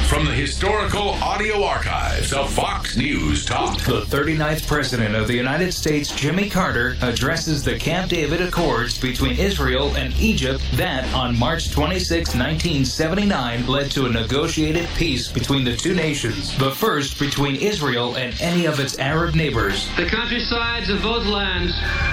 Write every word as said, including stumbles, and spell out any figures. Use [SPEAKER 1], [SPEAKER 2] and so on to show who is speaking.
[SPEAKER 1] from the historical audio archives of Fox News Talk.
[SPEAKER 2] The thirty-ninth President of the United States, Jimmy Carter, addresses the Camp David Accords between Israel and Egypt that, on March twenty-sixth, nineteen seventy-nine, led to a negotiated peace between the two nations, the first between Israel and any of its Arab neighbors.
[SPEAKER 3] The countrysides of both lands